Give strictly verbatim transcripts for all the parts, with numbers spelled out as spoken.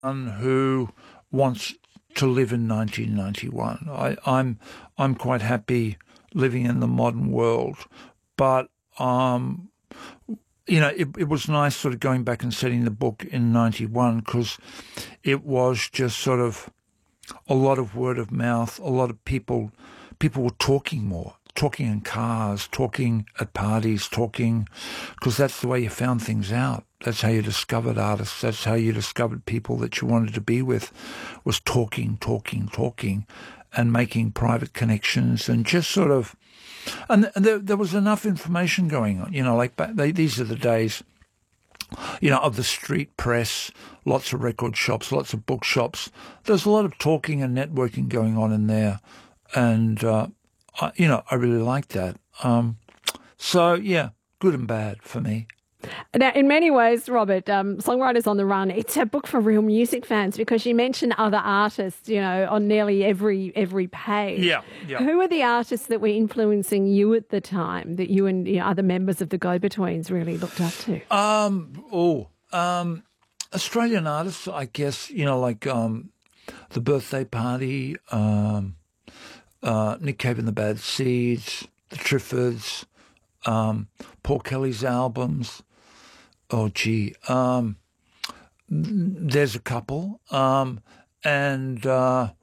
who wants to live in nineteen ninety-one. I, I'm I'm quite happy living in the modern world, but um, you know, it, it was nice sort of going back and setting the book in ninety-one because it was just sort of a lot of word of mouth, a lot of people. People were talking more, talking in cars, talking at parties, talking, because that's the way you found things out. That's how you discovered artists. That's how you discovered people that you wanted to be with, was talking, talking, talking, and making private connections and just sort of, and there, there was enough information going on. You know, like they, these are the days, you know, of the street press, lots of record shops, lots of bookshops. There's a lot of talking and networking going on in there. And, uh, I, you know, I really liked that. Um, so, yeah, good and bad for me. Now, in many ways, Robert, um, Songwriters on the Run, it's a book for real music fans because you mention other artists, you know, on nearly every every page. Yeah, yeah. Who are the artists that were influencing you at the time that you and you know, other members of the Go-Betweens really looked up to? Um, oh, um, Australian artists, I guess, you know, like um, The Birthday Party, um, Uh, Nick Cave and the Bad Seeds, the Triffids, um, Paul Kelly's albums. Oh, gee. Um, there's a couple. Um, and uh,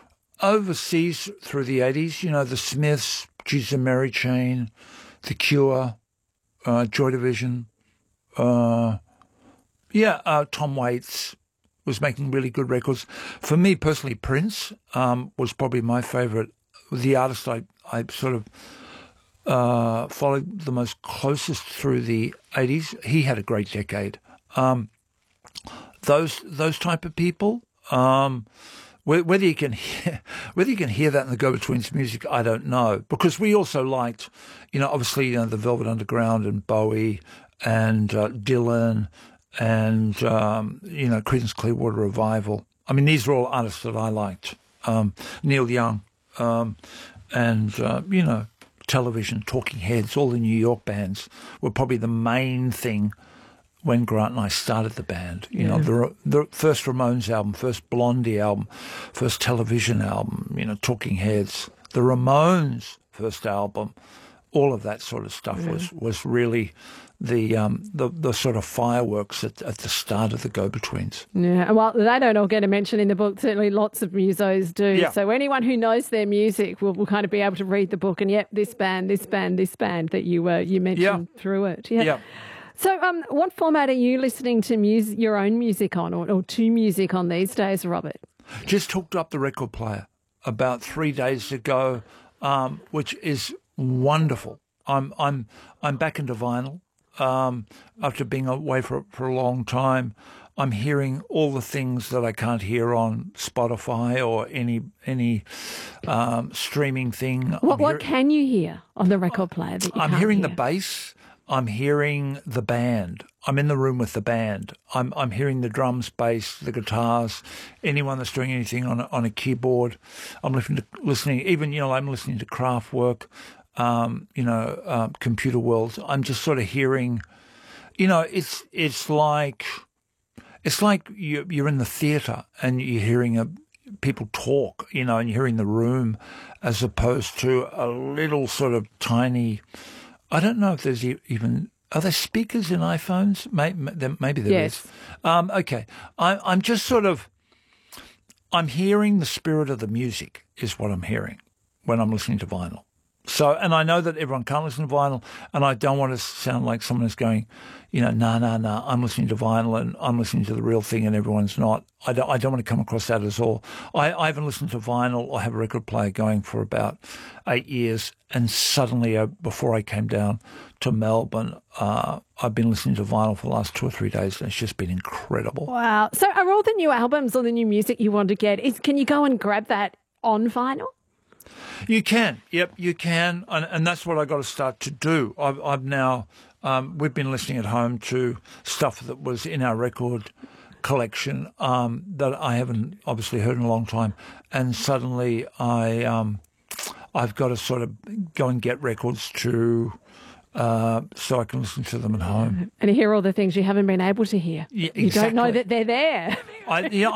overseas through the eighties, you know, the Smiths, Jesus and Mary Chain, The Cure, uh, Joy Division. Uh, yeah, uh, Tom Waits was making really good records. For me personally, Prince um, was probably my favourite. The artist I, I sort of uh, followed the most closest through the eighties. He had a great decade. Um, those those type of people, um, whether you can hear, whether you can hear that in the Go-Betweens music, I don't know. Because we also liked, you know, obviously you know, the Velvet Underground and Bowie and uh, Dylan and um, you know Creedence Clearwater Revival. I mean, these are all artists that I liked. Um, Neil Young. Um, and, uh, you know, Television, Talking Heads, all the New York bands were probably the main thing when Grant and I started the band. You yeah. know, the, the first Ramones album, first Blondie album, first Television album, you know, Talking Heads, the Ramones first album, all of that sort of stuff yeah. was, was really the um the, the sort of fireworks at, at the start of the Go-Betweens. Yeah, well, they don't all get a mention in the book. Certainly lots of musos do. Yeah. So anyone who knows their music will, will kind of be able to read the book and, yep, this band, this band, this band that you uh, you mentioned yeah. through it. Yeah. yeah. So um, what format are you listening to music, your own music on or, or to music on these days, Robert? Just hooked up the record player about three days ago, um, which is wonderful. I'm I'm I'm back into vinyl. Um, after being away for for a long time, I'm hearing all the things that I can't hear on Spotify or any any um, streaming thing. What I'm what hear- can you hear on the record player that you I'm can't hearing hear? the bass. I'm hearing the band. I'm in the room with the band. I'm I'm hearing the drums, bass, the guitars, anyone that's doing anything on a, on a keyboard. I'm listening to listening. Even you know I'm listening to Kraftwerk. Um, you know, uh, computer worlds. I'm just sort of hearing, you know, it's it's like it's like you, you're in the theatre and you're hearing a, people talk, you know, and you're hearing the room, as opposed to a little sort of tiny. I don't know if there's even are there speakers in iPhones? Maybe, maybe there yes. is. Um, okay, I, I'm just sort of I'm hearing the spirit of the music is what I'm hearing when I'm listening to vinyl. So, and I know that everyone can't listen to vinyl, and I don't want to sound like someone who's going, you know, nah, nah, nah, I'm listening to vinyl and I'm listening to the real thing and everyone's not. I don't, I don't want to come across that at all. I, I haven't listened to vinyl. I have a record player going for about eight years, and suddenly, uh, before I came down to Melbourne, uh, I've been listening to vinyl for the last two or three days, and it's just been incredible. Wow. So are all the new albums or the new music you want to get, is, can you go and grab that on vinyl? You can, yep, you can, and, and that's what I got to start to do. I've, I've now, um, we've been listening at home to stuff that was in our record collection um, that I haven't obviously heard in a long time, and suddenly I, um, I've got to sort of go and get records to, uh, so I can listen to them at home and hear all the things you haven't been able to hear. Yeah, you exactly. don't know that they're there. I, yeah,